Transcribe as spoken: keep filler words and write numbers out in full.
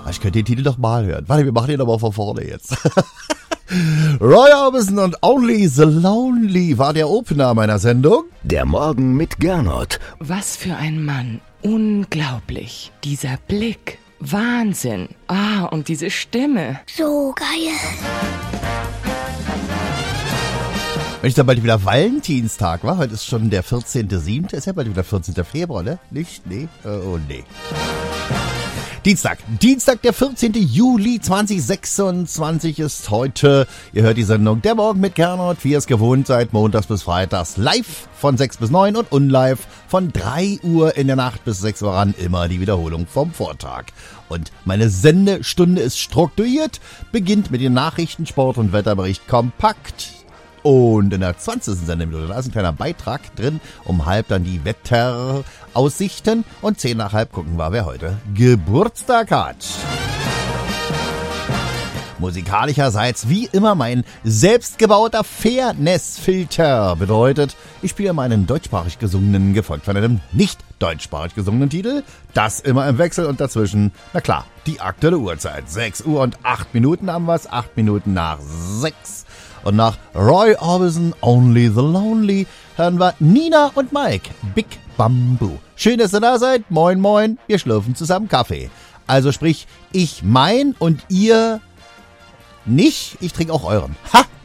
Ich könnte den Titel doch mal hören. Warte, wir machen den aber von vorne jetzt. Roy Orbison und Only the Lonely war der Opener meiner Sendung. Der Morgen mit Gernot. Was für ein Mann. Unglaublich. Dieser Blick. Wahnsinn. Ah, und diese Stimme. So geil. Wenn ich dann bald wieder Valentinstag war, heute ist schon der vierzehnter siebte ist ja bald wieder vierzehnter Februar, ne? Nicht? Nee? Äh, oh, nee. Dienstag. Dienstag, der vierzehnter Juli zweitausendsechsundzwanzig ist heute. Ihr hört die Sendung Der Morgen mit Gernot, wie ihr es gewohnt seid, montags bis freitags live von sechs bis neun und unlive von drei Uhr in der Nacht bis sechs Uhr ran. Immer die Wiederholung vom Vortag. Und meine Sendestunde ist strukturiert, beginnt mit den Nachrichten, Sport und Wetterbericht kompakt. Und in der zwanzigsten Sendeminute, da ist ein kleiner Beitrag drin, um halb dann die Wetteraussichten und zehn nach halb gucken wir, wer heute Geburtstag hat. Musikalischerseits wie immer mein selbstgebauter Fairness-Filter bedeutet, ich spiele meinen deutschsprachig gesungenen, gefolgt von einem nicht deutschsprachig gesungenen Titel, das immer im Wechsel und dazwischen, na klar, die aktuelle Uhrzeit, sechs Uhr und acht Minuten haben wir's, acht Minuten nach sechs. Und nach Roy Orbison, Only the Lonely, hören wir Nina und Mike, Big Bamboo. Schön, dass ihr da seid. Moin, moin. Wir schlürfen zusammen Kaffee. Also sprich, ich mein und ihr nicht. Ich trinke auch euren. Ha!